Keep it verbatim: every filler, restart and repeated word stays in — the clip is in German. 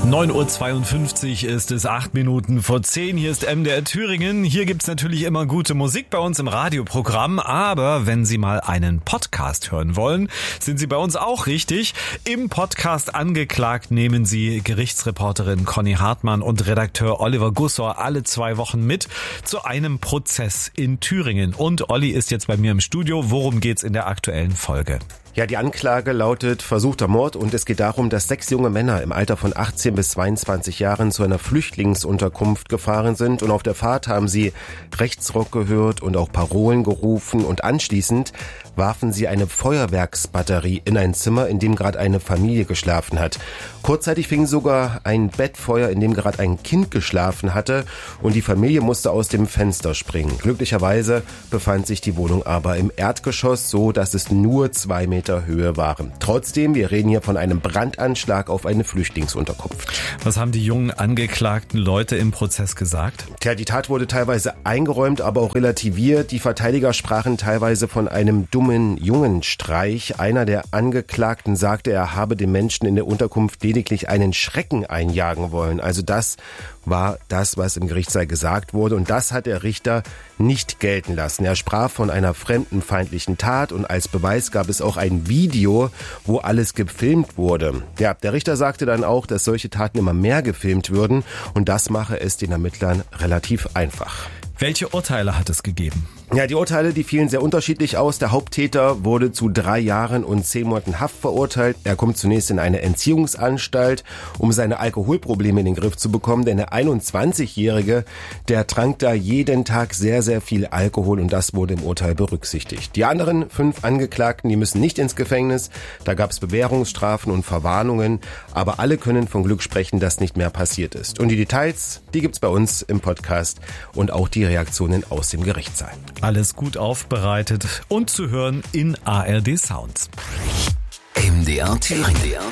neun Uhr zweiundfünfzig ist es, acht Minuten vor zehn. Hier ist M D R Thüringen. Hier gibt's natürlich immer gute Musik bei uns im Radioprogramm. Aber wenn Sie mal einen Podcast hören wollen, sind Sie bei uns auch richtig. Im Podcast Angeklagt nehmen Sie Gerichtsreporterin Conny Hartmann und Redakteur Oliver Gussor alle zwei Wochen mit zu einem Prozess in Thüringen. Und Olli ist jetzt bei mir im Studio. Worum geht's in der aktuellen Folge? Ja, die Anklage lautet versuchter Mord und es geht darum, dass sechs junge Männer im Alter von achtzehn bis zweiundzwanzig Jahren zu einer Flüchtlingsunterkunft gefahren sind und auf der Fahrt haben sie Rechtsrock gehört und auch Parolen gerufen und anschließend warfen sie eine Feuerwerksbatterie in ein Zimmer, in dem gerade eine Familie geschlafen hat. Kurzzeitig fing sogar ein Bettfeuer, in dem gerade ein Kind geschlafen hatte und die Familie musste aus dem Fenster springen. Glücklicherweise befand sich die Wohnung aber im Erdgeschoss, so dass es nur zwei Meter Höhe waren. Trotzdem, wir reden hier von einem Brandanschlag auf eine Flüchtlingsunterkunft. Was haben die jungen angeklagten Leute im Prozess gesagt? Tja, die Tat wurde teilweise eingeräumt, aber auch relativiert. Die Verteidiger sprachen teilweise von einem dummen Jungenstreich. Einer der Angeklagten sagte, er habe den Menschen in der Unterkunft lediglich einen Schrecken einjagen wollen. Also das war das, was im Gerichtssaal gesagt wurde. Und das hat der Richter nicht gelten lassen. Er sprach von einer fremdenfeindlichen Tat und als Beweis gab es auch ein Video, wo alles gefilmt wurde. Ja, der Richter sagte dann auch, dass solche Taten immer mehr gefilmt würden und das mache es den Ermittlern relativ einfach. Welche Urteile hat es gegeben? Ja, die Urteile, die fielen sehr unterschiedlich aus. Der Haupttäter wurde zu drei Jahren und zehn Monaten Haft verurteilt. Er kommt zunächst in eine Entziehungsanstalt, um seine Alkoholprobleme in den Griff zu bekommen. Denn der einundzwanzigjährige, der trank da jeden Tag sehr, sehr viel Alkohol und das wurde im Urteil berücksichtigt. Die anderen fünf Angeklagten, die müssen nicht ins Gefängnis. Da gab es Bewährungsstrafen und Verwarnungen. Aber alle können von Glück sprechen, dass nicht mehr passiert ist. Und die Details, die gibt's bei uns im Podcast und auch die Reaktionen aus dem Gerichtssaal. Alles gut aufbereitet und zu hören in A R D Sounds. M D R Thüringen.